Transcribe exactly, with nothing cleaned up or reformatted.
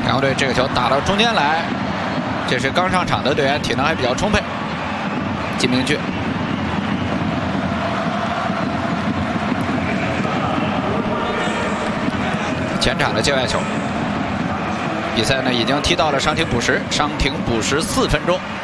两个队这个球打到中间来，这是刚上场的队员，体能还比较充沛。金明俊，前场的界外球。比赛呢已经踢到了伤停补时，伤停补时四分钟。